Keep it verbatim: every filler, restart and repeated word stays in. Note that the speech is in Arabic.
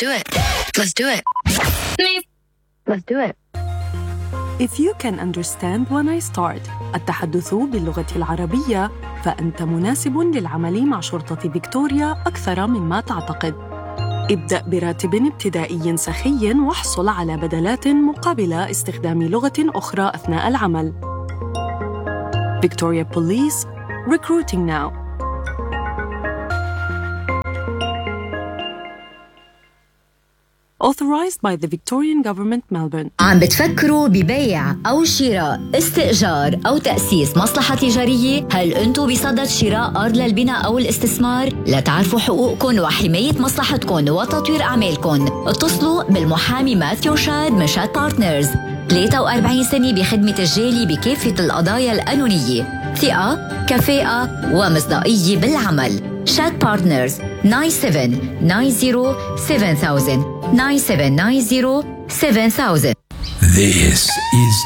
do it. Let's do it. Let's do it. If you can understand when I start التحدث باللغة العربية فأنت مناسب للعمل مع شرطة فيكتوريا أكثر مما تعتقد. ابدأ براتب ابتدائي سخي واحصل على بدلات مقابل استخدام لغة أخرى أثناء العمل. Victoria Police, recruiting now. Authorized by the Victorian Government, Melbourne. عم بتفكروا ببيع أو شراء، استئجار أو تأسيس مصلحة تجارية؟ هل أنتوا بصدد شراء أرض للبناء أو الاستثمار؟ لتعرفوا حقوقكم وحماية مصلحتكم وتطوير أعمالكم، اتصلوا بالمحامي ماثيو شاد من شاد بارتنرز. ثلاثة وأربعين سنة بخدمة الجالي بكافة القضايا القانونية، ثقة، كفاءة ومصداقية بالعمل. شاد بارتنرز nine seven nine zero seven thousand nine seven nine zero seven thousand. This is